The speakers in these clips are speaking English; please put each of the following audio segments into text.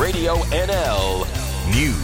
Radio NL News.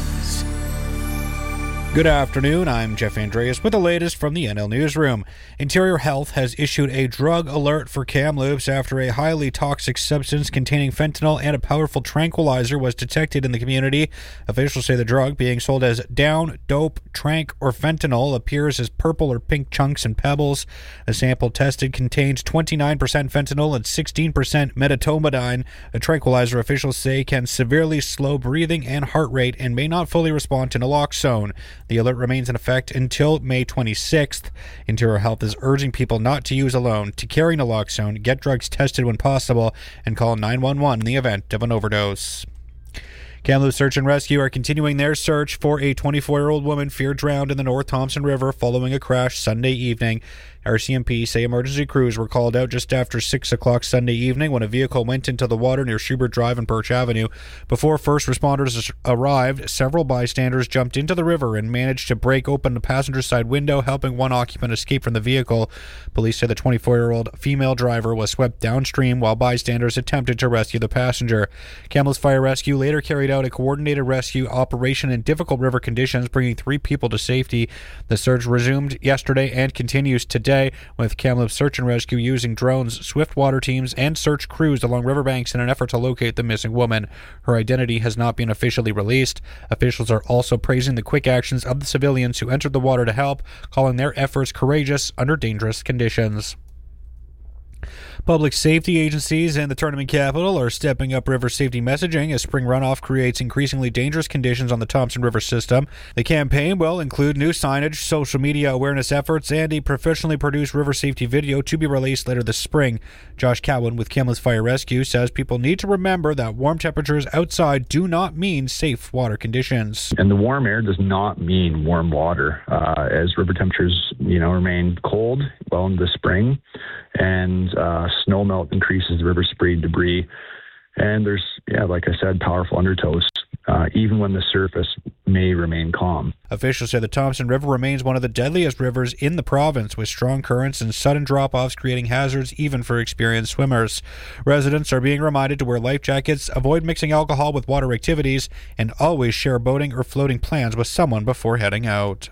Good afternoon, I'm Jeff Andreas with the latest from the NL Newsroom. Interior Health has issued a drug alert for Kamloops after a highly toxic substance containing fentanyl and a powerful tranquilizer was detected in the community. Officials say the drug, being sold as down, dope, trank, or fentanyl, appears as purple or pink chunks and pebbles. A sample tested contained 29% fentanyl and 16% medetomidine. A tranquilizer, officials say, can severely slow breathing and heart rate and may not fully respond to naloxone. The alert remains in effect until May 26th. Interior Health is urging people not to use alone, to carry naloxone, get drugs tested when possible, and call 911 in the event of an overdose. Kamloops Search and Rescue are continuing their search for a 24-year-old woman feared drowned in the North Thompson River following a crash Sunday evening. RCMP say emergency crews were called out just after 6 o'clock Sunday evening when a vehicle went into the water near Schubert Drive and Birch Avenue. Before first responders arrived, several bystanders jumped into the river and managed to break open the passenger side window, helping one occupant escape from the vehicle. Police say the 24-year-old female driver was swept downstream while bystanders attempted to rescue the passenger. Kamloops Fire Rescue later carried out a coordinated rescue operation in difficult river conditions, bringing 3 people to safety. The search resumed yesterday and continues today, with Kamloops Search and Rescue using drones, swift water teams, and search crews along riverbanks in an effort to locate the missing woman. Her identity has not been officially released. Officials are also praising the quick actions of the civilians who entered the water to help, calling their efforts courageous under dangerous conditions. Public safety agencies and the tournament capital are stepping up river safety messaging as spring runoff creates increasingly dangerous conditions on the Thompson River system. The campaign will include new signage, social media awareness efforts, and a professionally produced river safety video to be released later this spring. Josh Cowan with Kamloops Fire Rescue says people need to remember that warm temperatures outside do not mean safe water conditions. And the warm air does not mean warm water. As river temperatures, remain cold well into the spring, and snow melt increases the river debris, and there's, like I said, powerful undertows, even when the surface may remain calm. Officials say the Thompson River remains one of the deadliest rivers in the province, with strong currents and sudden drop-offs creating hazards even for experienced swimmers. Residents are being reminded to wear life jackets, avoid mixing alcohol with water activities, and always share boating or floating plans with someone before heading out.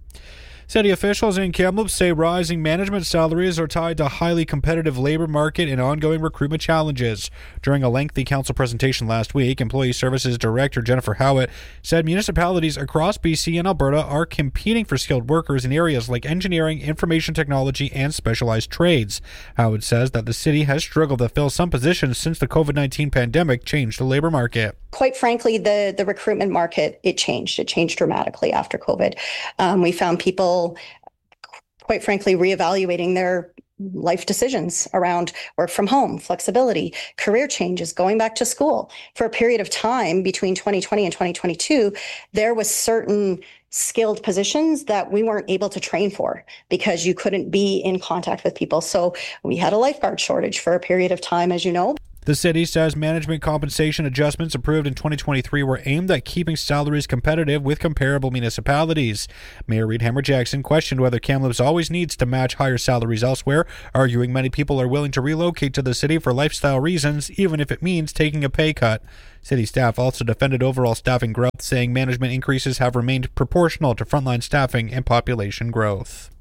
City officials in Kamloops say rising management salaries are tied to highly competitive labor market and ongoing recruitment challenges. During a lengthy council presentation last week, Employee Services Director Jennifer Howitt said municipalities across BC and Alberta are competing for skilled workers in areas like engineering, information technology, and specialized trades. Howitt says that the city has struggled to fill some positions since the COVID-19 pandemic changed the labor market. Quite frankly, the recruitment market, it changed. It changed dramatically after COVID. We found people, quite frankly, reevaluating their life decisions around work from home, flexibility, career changes, going back to school. For a period of time between 2020 and 2022, there was certain skilled positions that we weren't able to train for because you couldn't be in contact with people. So we had a lifeguard shortage for a period of time, as you know. The city says management compensation adjustments approved in 2023 were aimed at keeping salaries competitive with comparable municipalities. Mayor Reed Hammer-Jackson questioned whether Kamloops always needs to match higher salaries elsewhere, arguing many people are willing to relocate to the city for lifestyle reasons, even if it means taking a pay cut. City staff also defended overall staffing growth, saying management increases have remained proportional to frontline staffing and population growth.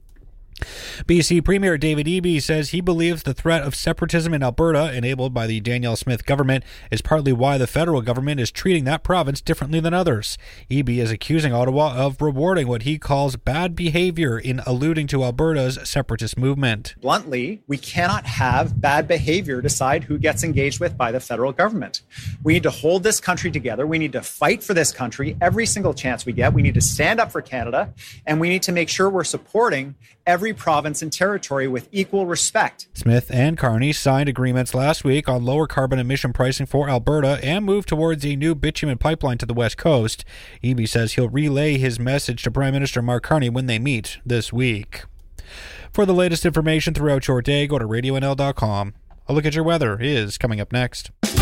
BC Premier David Eby says he believes the threat of separatism in Alberta, enabled by the Danielle Smith government, is partly why the federal government is treating that province differently than others. Eby is accusing Ottawa of rewarding what he calls bad behavior in alluding to Alberta's separatist movement. Bluntly, we cannot have bad behavior decide who gets engaged with by the federal government. We need to hold this country together. We need to fight for this country every single chance we get. We need to stand up for Canada, and we need to make sure we're supporting every province and territory with equal respect. Smith and Carney signed agreements last week on lower carbon emission pricing for Alberta and moved towards a new bitumen pipeline to the west coast. Eby says he'll relay his message to Prime Minister Mark Carney when they meet this week. For the latest information throughout your day, go to radionl.com. A look at your weather is coming up next.